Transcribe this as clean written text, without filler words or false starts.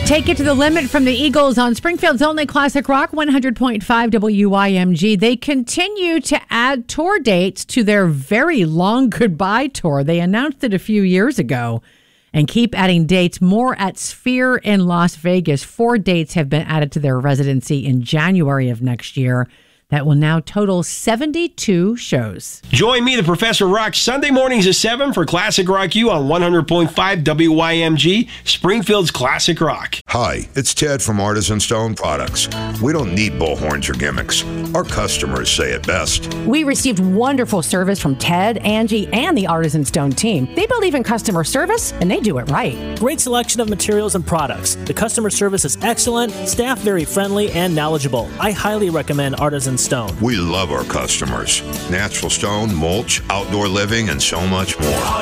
Take it to the limit from the Eagles on Springfield's only classic rock, 100.5 WYMG. They continue to add tour dates to their very long goodbye tour. They announced it a few years ago and keep adding dates, more at Sphere in Las Vegas. 4 dates have been added to their residency in January of next year. That will now total 72 shows. Join me, the Professor Rock, Sunday mornings at 7 for Classic Rock U on 100.5 WYMG, Springfield's Classic Rock. Hi, it's Ted from Artisan Stone Products. We don't need bullhorns or gimmicks. Our customers say it best. We received wonderful service from Ted, Angie, and the Artisan Stone team. They believe in customer service, and they do it right. Great selection of materials and products. The customer service is excellent, staff very friendly and knowledgeable. I highly recommend Artisan Stone. We love our customers. Natural stone, mulch, outdoor living, and so much more.